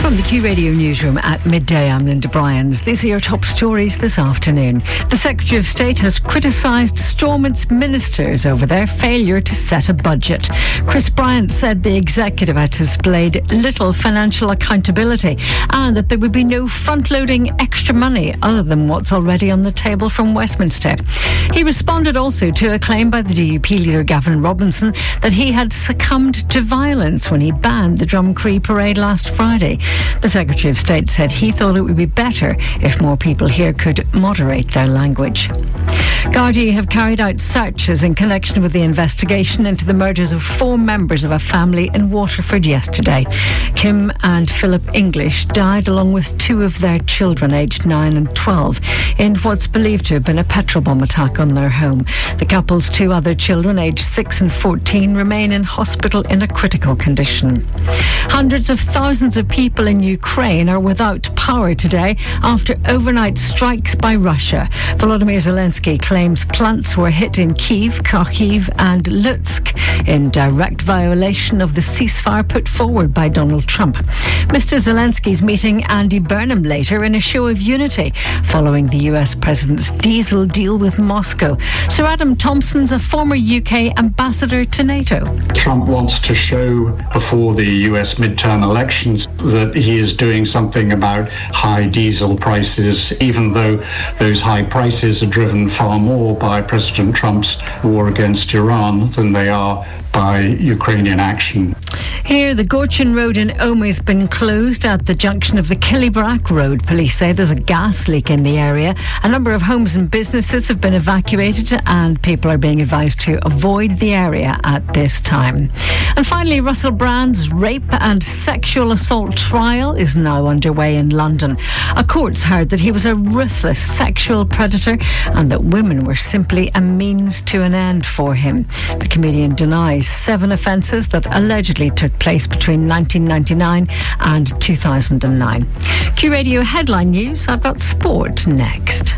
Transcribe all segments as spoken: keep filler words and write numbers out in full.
From the Q Radio newsroom at midday, I'm Linda Bryans. These are your top stories this afternoon. The Secretary of State has criticised Stormont's ministers over their failure to set a budget. Chris Bryant said the executive had displayed little financial accountability and that there would be no front-loading extra money other than what's already on the table from Westminster. He responded also to a claim by the D U P leader Gavin Robinson that he had succumbed to violence when he banned the Drumcree parade last Friday. The Secretary of State said he thought it would be better if more people here could moderate their language. Gardaí have carried out searches in connection with the investigation into the murders of four members of a family in Waterford yesterday. Kim and Philip English died along with two of their children aged nine and twelve in what's believed to have been a petrol bomb attack on their home. The couple's two other children aged six and fourteen remain in hospital in a critical condition. Hundreds of thousands of people in Ukraine are without power today after overnight strikes by Russia. Volodymyr Zelensky claims plants were hit in Kyiv, Kharkiv and Lutsk in direct violation of the ceasefire put forward by Donald Trump. Mister Zelensky's meeting Andy Burnham later in a show of unity following the U S President's diesel deal with Moscow. Sir Adam Thompson's a former U K ambassador to NATO. Trump wants to show before the U S midterm elections that he is doing something about high diesel prices, even though those high prices are driven far more by President Trump's war against Iran than they are by Ukrainian action. Here, the Gorchin Road in Omagh has been closed at the junction of the Killybrack Road. Police say there's a gas leak in the area. A number of homes and businesses have been evacuated and people are being advised to avoid the area at this time. And finally, Russell Brand's rape and sexual assault trial is now underway in London. A court's heard that he was a ruthless sexual predator and that women were simply a means to an end for him. The comedian denies seven offences that allegedly took place between nineteen ninety-nine and two thousand nine. Q Radio headline news. I've got sport next.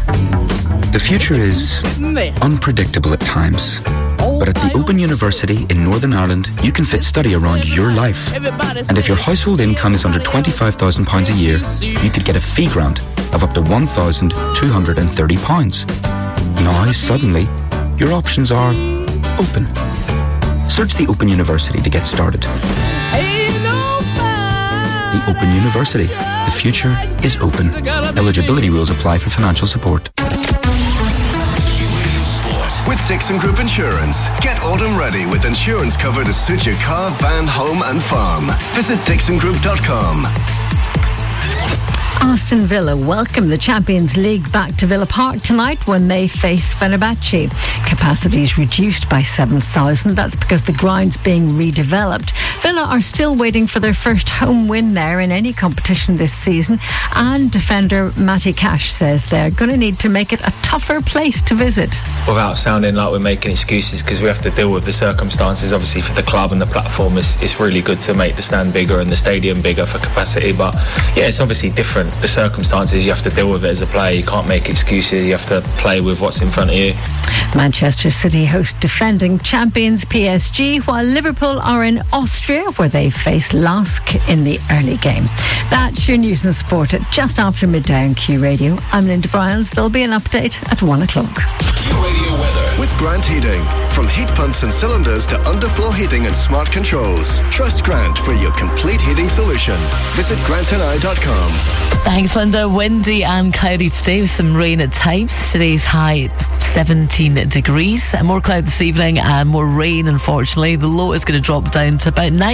The future is unpredictable at times. But at the Open University in Northern Ireland, you can fit study around your life. And if your household income is under twenty-five thousand pounds a year, you could get a fee grant of up to one thousand two hundred thirty pounds. Now, suddenly, your options are open. Search the Open University to get started. The Open University. The future is open. Eligibility rules apply for financial support. With Dixon Group Insurance, get autumn ready with insurance cover to suit your car, van, home and farm. Visit dixon group dot com. Aston Villa welcome the Champions League back to Villa Park tonight when they face Fenerbahce. Capacity is reduced by seven thousand. That's because the ground's being redeveloped. Villa are still waiting for their first home win there in any competition this season, and defender Matty Cash says they're going to need to make it a tougher place to visit. Without sounding like we're making excuses, because we have to deal with the circumstances. Obviously for the club and the platform, it's, it's really good to make the stand bigger and the stadium bigger for capacity, but yeah, it's obviously different. The circumstances, you have to deal with it as a player. You can't make excuses. You have to play with what's in front of you. Manchester City host defending champions P S G, while Liverpool are in Austria where they face Lask in the early game. That's your news and sport at just after midday on Q Radio. I'm Linda Bryans. There'll be an update at one o'clock. Q Radio weather with Grant Heating. From heat pumps and cylinders to underfloor heating and smart controls, trust Grant for your complete heating solution. Visit grant and i dot com. Thanks, Linda. Windy and cloudy today with some rain at times. Today's high seventeen degrees. More cloud this evening and more rain, unfortunately. The low is going to drop down to about nine.